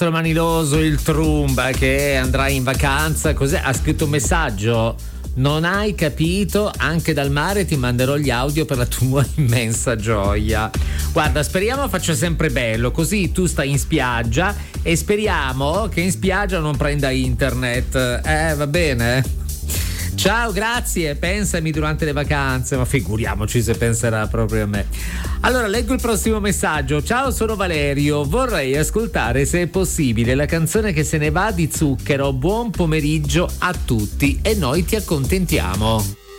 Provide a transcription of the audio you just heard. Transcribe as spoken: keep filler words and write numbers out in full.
nostro maniloso, il Trumba, che andrà in vacanza. Cos'è? Ha scritto un messaggio: non hai capito, anche dal mare ti manderò gli audio per la tua immensa gioia. Guarda, speriamo faccia sempre bello, così tu stai in spiaggia e speriamo che in spiaggia non prenda internet. Eh, va bene? Ciao, grazie, pensami durante le vacanze, ma figuriamoci se penserà proprio a me. Allora, leggo il prossimo messaggio. Ciao, sono Valerio, vorrei ascoltare, se è possibile, la canzone che se ne va di Zucchero. Buon pomeriggio a tutti e noi ti accontentiamo.